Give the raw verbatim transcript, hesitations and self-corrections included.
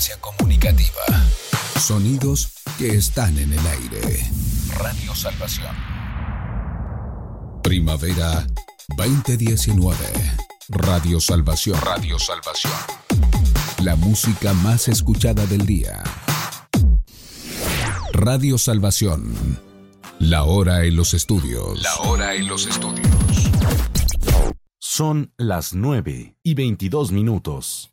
Comunicativa. Sonidos que están en el aire. Radio Salvación. Primavera veinte diecinueve. Radio Salvación. Radio Salvación. La música más escuchada del día. Radio Salvación. La hora en los estudios. La hora en los estudios. Son las nueve y veintidós minutos.